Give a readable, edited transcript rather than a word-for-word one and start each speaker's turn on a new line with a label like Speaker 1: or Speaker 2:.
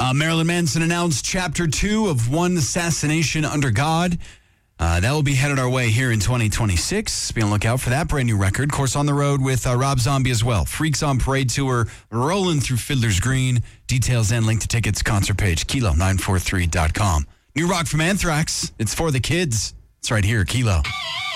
Speaker 1: Marilyn Manson announced Chapter 2 of One Assassination Under God. That will be headed our way here in 2026. Be on the lookout for that brand new record. Of course, on the road with Rob Zombie as well. Freaks on Parade Tour rolling through Fiddler's Green. Details and link to tickets, concert page, kilo943.com. New rock from Anthrax. It's for the kids. It's right here, Kilo.